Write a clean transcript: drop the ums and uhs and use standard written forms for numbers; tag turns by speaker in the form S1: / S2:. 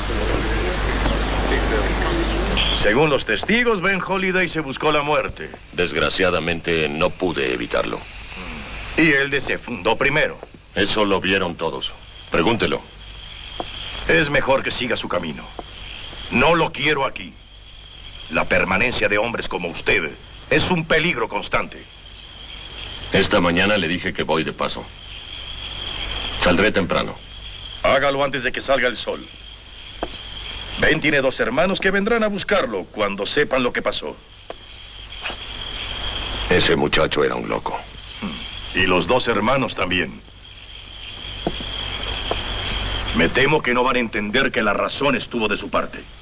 S1: Según los testigos, Ben Holiday se buscó la muerte.
S2: Desgraciadamente, no pude evitarlo.
S1: Y él se fundó primero.
S2: Eso lo vieron todos. Pregúntelo.
S1: Es mejor que siga su camino. No lo quiero aquí. La permanencia de hombres como usted es un peligro constante.
S2: Esta mañana le dije que voy de paso. Saldré temprano.
S1: Hágalo antes de que salga el sol. Ben tiene 2 hermanos que vendrán a buscarlo cuando sepan lo que pasó.
S2: Ese muchacho era un loco.
S1: Y los 2 hermanos también. Me temo que no van a entender que la razón estuvo de su parte.